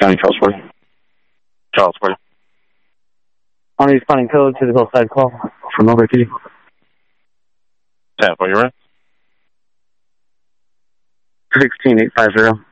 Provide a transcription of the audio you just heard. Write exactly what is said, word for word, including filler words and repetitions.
County, Charles Forty. Charles Forty. On responding code to the Hillside call from Mobile P D. ten for you, right? sixteen eight five zero.